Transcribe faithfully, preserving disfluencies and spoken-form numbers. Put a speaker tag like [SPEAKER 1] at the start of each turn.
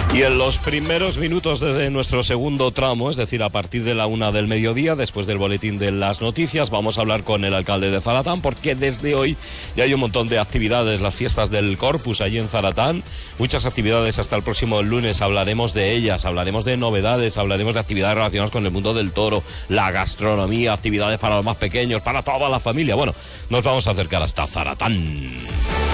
[SPEAKER 1] Y en los primeros minutos de nuestro segundo tramo, es decir, a partir de la una del mediodía, después del boletín de las noticias, vamos a hablar con el alcalde de Zaratán, porque desde hoy ya hay un montón de actividades, las fiestas del Corpus allí en Zaratán, muchas actividades hasta el próximo lunes, hablaremos de ellas, hablaremos de novedades, hablaremos de actividades relacionadas con el mundo del toro, la gastronomía, actividades para los más pequeños, para toda la familia. Bueno, nos vamos a acercar hasta Zaratán.